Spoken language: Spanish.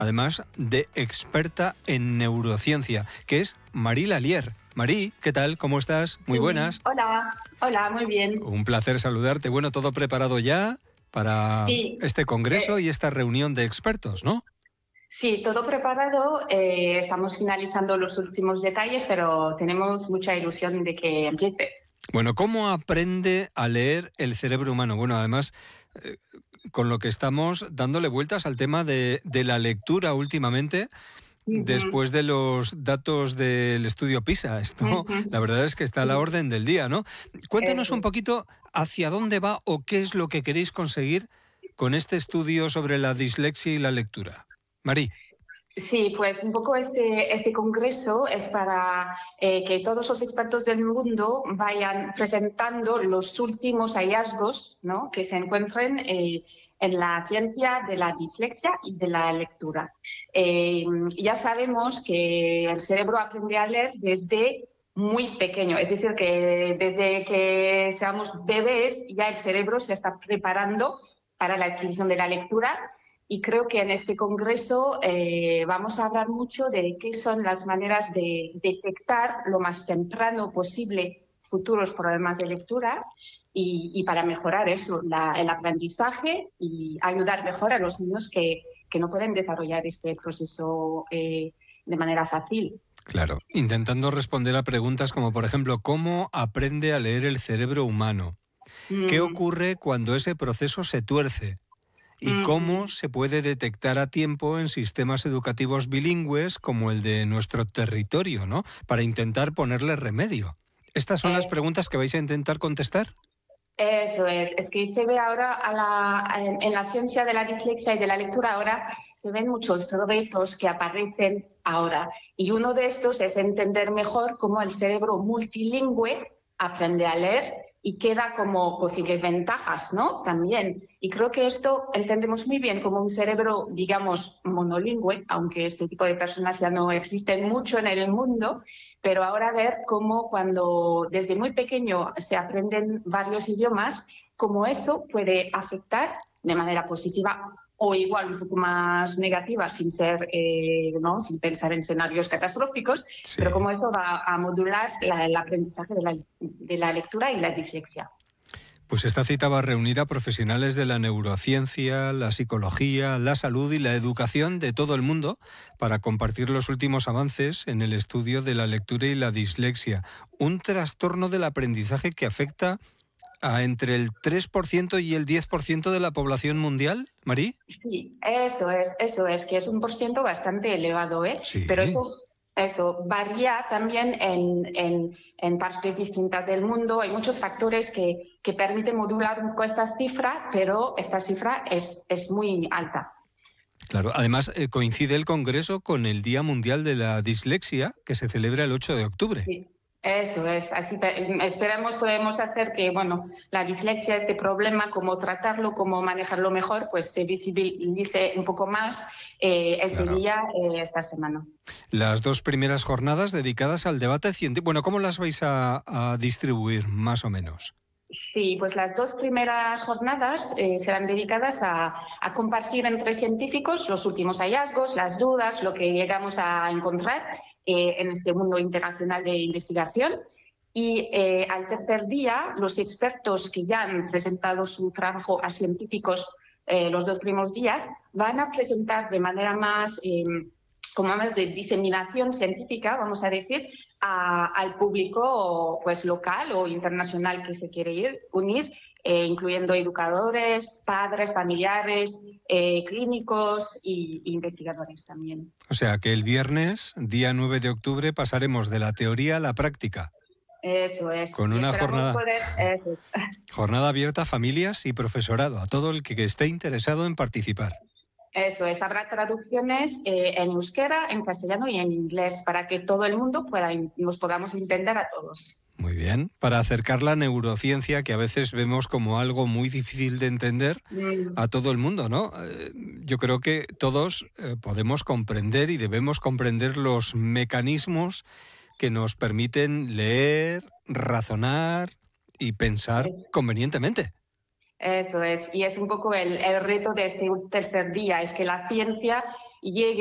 además de experta en neurociencia, que es Marie Lallier. Marie, ¿qué tal? ¿Cómo estás? Muy buenas. Hola, muy bien. Un placer saludarte. Bueno, todo preparado ya para este congreso y esta reunión de expertos, ¿no? Sí, todo preparado. Estamos finalizando los últimos detalles, pero tenemos mucha ilusión de que empiece. Bueno, ¿cómo aprende a leer el cerebro humano? Bueno, además, con lo que estamos dándole vueltas al tema de la lectura últimamente, después de los datos del estudio PISA, esto la verdad es que está a la orden del día, ¿no? Cuéntanos un poquito hacia dónde va o qué es lo que queréis conseguir con este estudio sobre la dislexia y la lectura. Marie. Sí, pues un poco este congreso es para que todos los expertos del mundo vayan presentando los últimos hallazgos, ¿no?, que se encuentren en la ciencia de la dislexia y de la lectura. Ya sabemos que el cerebro aprende a leer desde muy pequeño, es decir, que desde que seamos bebés ya el cerebro se está preparando para la adquisición de la lectura. Y creo que en este congreso vamos a hablar mucho de qué son las maneras de detectar lo más temprano posible futuros problemas de lectura y para mejorar eso, el aprendizaje y ayudar mejor a los niños que no pueden desarrollar este proceso de manera fácil. Claro, intentando responder a preguntas como, por ejemplo, ¿cómo aprende a leer el cerebro humano? ¿Qué ocurre cuando ese proceso se tuerce? ¿Y cómo se puede detectar a tiempo en sistemas educativos bilingües como el de nuestro territorio, ¿no?, para intentar ponerle remedio? ¿Estas son las preguntas que vais a intentar contestar? Eso es que se ve ahora en la ciencia de la dislexia y de la lectura ahora se ven muchos retos que aparecen ahora y uno de estos es entender mejor cómo el cerebro multilingüe aprende a leer y queda como posibles ventajas, ¿no?, también. Y creo que esto entendemos muy bien como un cerebro, digamos, monolingüe, aunque este tipo de personas ya no existen mucho en el mundo, pero ahora ver cómo cuando desde muy pequeño se aprenden varios idiomas, cómo eso puede afectar de manera positiva o igual un poco más negativa sin ser, ¿no?, sin pensar en escenarios catastróficos, sí, pero cómo eso va a modular el aprendizaje de la lectura y la dislexia. Pues esta cita va a reunir a profesionales de la neurociencia, la psicología, la salud y la educación de todo el mundo para compartir los últimos avances en el estudio de la lectura y la dislexia, un trastorno del aprendizaje que afecta a entre el 3% y el 10% de la población mundial, Marie. Sí, eso es, que es un porcentaje bastante elevado, ¿eh? Sí. Pero eso varía también en partes distintas del mundo. Hay muchos factores que permiten modular un poco esta cifra, pero esta cifra es muy alta. Claro, además coincide el Congreso con el Día Mundial de la Dislexia, que se celebra el 8 de octubre. Sí. Eso es, así esperamos podemos hacer que, bueno, la dislexia, este problema, cómo tratarlo, cómo manejarlo mejor, pues se visibilice un poco más ese día, esta semana. Las dos primeras jornadas dedicadas al debate científico, bueno, ¿cómo las vais a distribuir, más o menos? Sí, pues las dos primeras jornadas serán dedicadas a compartir entre científicos los últimos hallazgos, las dudas, lo que llegamos a encontrar en este mundo internacional de investigación. Y al tercer día, los expertos que ya han presentado su trabajo a científicos los dos primeros días van a presentar de manera más, como más de diseminación científica, vamos a decir, al público pues local o internacional que se quiere unir, incluyendo educadores, padres, familiares, clínicos e investigadores también. O sea que el viernes, día 9 de octubre, pasaremos de la teoría a la práctica. Eso es. Con una jornada abierta a familias y profesorado, a todo el que esté interesado en participar. Eso es, habrá traducciones en euskera, en castellano y en inglés para que todo el mundo nos podamos entender a todos. Muy bien, para acercar la neurociencia, que a veces vemos como algo muy difícil de entender, a todo el mundo, ¿no? Yo creo que todos podemos comprender y debemos comprender los mecanismos que nos permiten leer, razonar y pensar convenientemente. Eso es, y es un poco el reto de este tercer día, es que la ciencia llegue